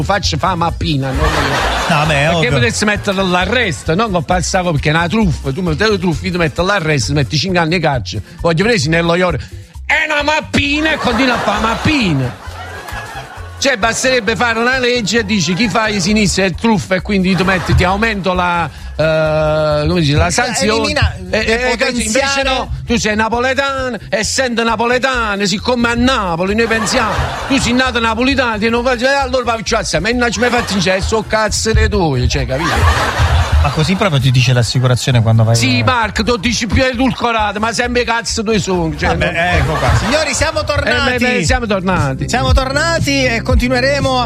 faccio fa mappina, no? Vabbè, perché potessi mettere all'arresto, non con passavo perché è una truffa, tu metti le truffe, ti metti all'arresto, metti 5 anni di carcere, voglio presi nello Iore, è una mappina e continua a fare mappina. Cioè basterebbe fare una legge e dici chi fa di sinistra è truffa e quindi ti aumento la come dice, la sanzione invece no, tu sei napoletano, essendo napoletano, siccome a Napoli noi pensiamo tu sei nato napoletano ti non fai, allora faccio assieme e non ci mi fatti in so cazzo le tue, cioè capito? Ma così proprio ti dice l'assicurazione quando vai? Sì, Marco, tu dici più edulcorato, ma sempre cazzo due sono. Cioè, ecco qua. Signori, siamo tornati. Siamo tornati. Siamo tornati e continueremo